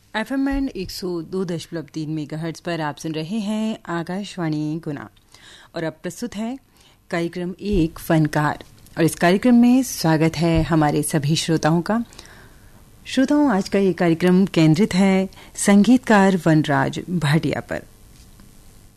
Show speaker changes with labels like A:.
A: FM band 102.3 megahertz पर आप सुन रहे हैं आकाशवाणी गुना। और अब प्रस्तुत है कार्यक्रम एक फनकार। और इस कार्यक्रम में स्वागत है हमारे सभी श्रोताओं का। श्रोताओं, आज का ये कार्यक्रम केंद्रित है संगीतकार वनराज भाटिया पर।